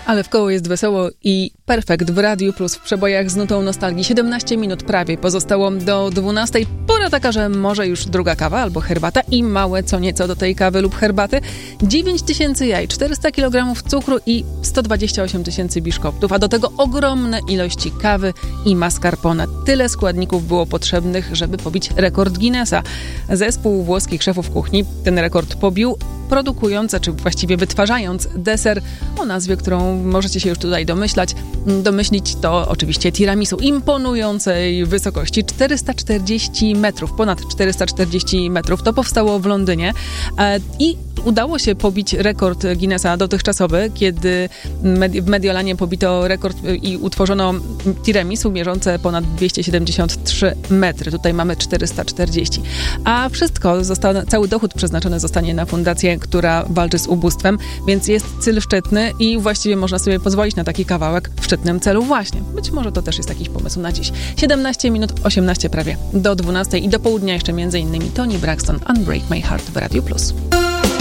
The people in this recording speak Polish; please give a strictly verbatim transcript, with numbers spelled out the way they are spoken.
Ale w koło jest wesoło i perfekt w Radiu Plus w przebojach z nutą nostalgii. siedemnaście minut prawie pozostało do dwunastej. Pora taka, że może już druga kawa albo herbata i małe co nieco do tej kawy lub herbaty. dziewięć tysięcy jaj, czterysta kilogramów cukru i sto dwadzieścia osiem tysięcy biszkoptów, a do tego ogromne ilości kawy i mascarpone. Tyle składników było potrzebnych, żeby pobić rekord Guinnessa. Zespół włoskich szefów kuchni ten rekord pobił, produkując, czy właściwie wytwarzając deser o nazwie, którą możecie się już tutaj domyślać. Domyślić to oczywiście tiramisu imponującej wysokości czterysta czterdzieści metrów, ponad czterysta czterdzieści metrów. To powstało w Londynie i udało się pobić rekord Guinnessa dotychczasowy, kiedy w Mediolanie pobito rekord i utworzono tiramisu mierzące ponad dwieście siedemdziesiąt trzy metry. Tutaj mamy czterysta czterdzieści. A wszystko, zostanie, cały dochód przeznaczony zostanie na fundację, która walczy z ubóstwem, więc jest cel szczytny i właściwie można sobie pozwolić na taki kawałek w szczytnym celu właśnie. Być może to też jest jakiś pomysł na dziś. siedemnaście minut, osiemnaście prawie do dwunastej i do południa jeszcze między innymi Toni Braxton, Unbreak My Heart w Radiu Plus.